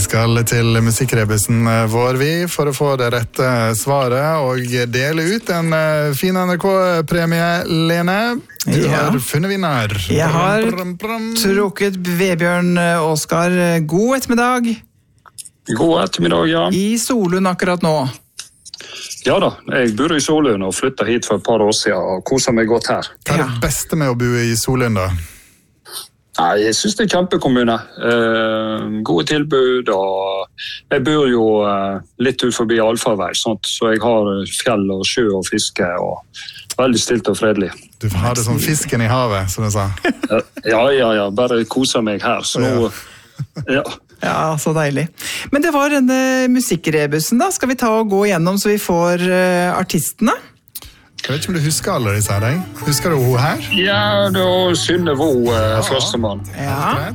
skal til musikkrebusen vår for å få det rette svaret og dele ut en fin NRK-premie, Lene. Du har funnet vinner. Jeg har trukket Vebjørn Oskar. God ettermiddag. God ettermiddag, ja. I Solund akkurat nå. Ja da, jeg bor i Solund og flyttet hit for et par år siden og koser meg godt her. Hva er det beste med å bo i Solund da? Nei, jeg synes det er kjempekommune. Gode tilbud, og jeg bor jo litt ut forbi Alfarvei, så jeg har fjell og sjø og fiske, og veldig stilt og fredelig. Du får ha det som fisken i havet, som du sa. Ja, bare koser meg her, så nå... Ja, så deilig. Men det var denne musikkrebusen da. Skal vi ta og gå igjennom så vi får artistene? Jeg vet ikke om du husker alle disse her, Husker du hun her? Ja, det var Synnevo, førstemann. Ja.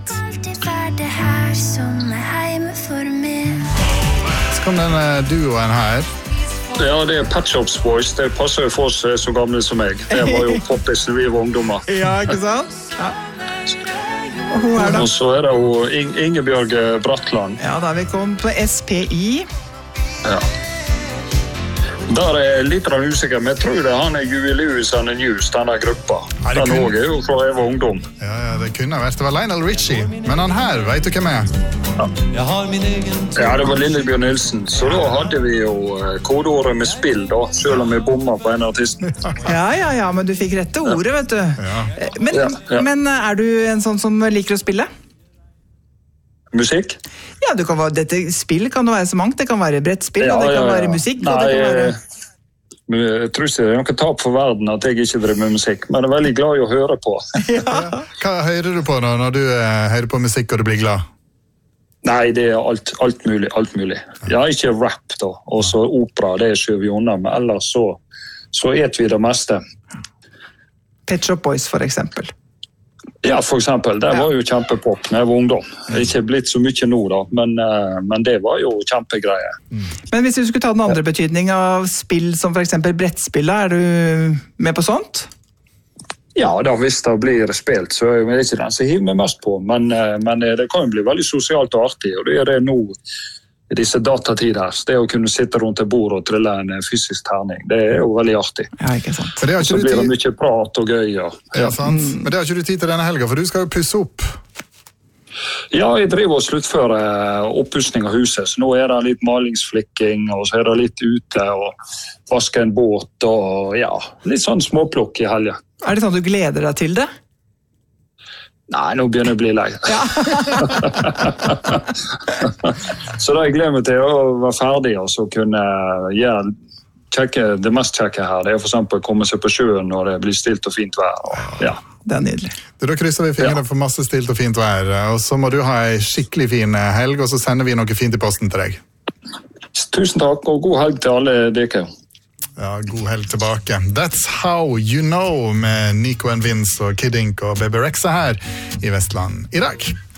Så kom denne duoen her. Ja, det er Pet Shop Boys. Det passer jo for oss så gamle som meg. Det var jo poppisen vi var ungdommer. Ja, ikke sant? Ja. Og hun her da? Og så er det jo Ingebjørg Bratland. Ja, da har vi kommet på SPI. Ja. Der er litt av usikker, men jeg tror det han er Julius and the News, denne gruppa. Den også er jo fra jeg var ungdom. Ja, det kunne vært. Det var Lionel Richie, men han her, vet du hvem er? Ja, det var Lillebjørn Nilsen, så da hadde vi jo kodeordet med spill da, selv om vi bommer på en artist. Ja, men du fikk rette ordet, vet du. Ja. Men er du en sånn som liker å spille? Musikk? Ja, dette spill kan det være så mangt. Det kan være brettspill, og det kan være musikk. Nei, og det kan være... jeg tror ikke det er noe tap for verden at jeg ikke driver med musikk, men jeg er veldig glad i å høre på. Hva hører du på når du hører på musikk og du blir glad? Nei, det er alt mulig. Ja, ikke rap da, og så opera, det skjøver vi unna, men ellers så et vi det meste. Pet Shop Boys, for eksempel. Ja, for eksempel. Det var jo kjempepop når jeg var ungdom. Det er ikke blitt så mye nå da, men det var jo kjempegreie. Men hvis du skulle ta den andre betydningen av spill som for eksempel brettspillet, er du med på sånt? Ja, da hvis det blir spilt, så er det ikke den som hiver meg mest på, men det kan jo bli veldig sosialt og artig, og det er det nå i disse datatider. Det å kunne sitte rundt et bord og trille en fysisk terning, det er jo veldig artig. Ja, ikke sant. Så blir det mye prat og gøy. Ja, sant. Men det har ikke du tid til denne helga, for du skal jo pusse opp. Ja, jeg driver og sluttfører oppussning av huset, så nå er det litt malingsflikking, og så er det litt ute, og vaske en båt, og ja, litt sånn småplukk i helga. Er det sånn du gleder deg til det? Nei, nå begynner jeg å bli lei. Ja. Så da jeg gleder meg til å være ferdig og så kunne gjøre det mest kjekke her. Det er for eksempel å komme seg på sjøen når det blir stilt og fint vær. Og, ja. Det er nydelig. Da krysser vi fingrene for masse stilt og fint vær, og så må du ha en skikkelig fin helg, og så sender vi noe fint i posten til deg. Tusen takk, og god helg til alle dere. Ja, god helg tilbake. That's How You Know med Nico and Vince og Kid Ink og Baby Rexa her i Vestland i dag.